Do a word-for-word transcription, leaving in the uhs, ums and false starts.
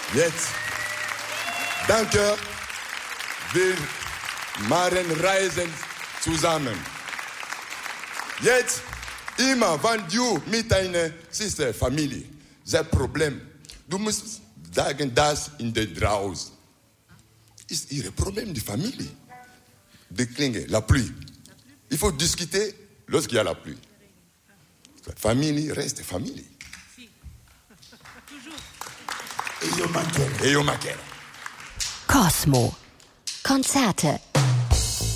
Jetzt, danke, wir machen Reisen zusammen. Jetzt, immer, wenn du mit deiner Sister, Familie, das Problem, du musst sagen, das in der draußen ist ihr Problem, die Familie. Die Klinge, la pluie. Il faut discuter lorsqu'il y a la pluie. Famille reste famille. E io mancherò. E io mancherò. Cosmo. Konzerte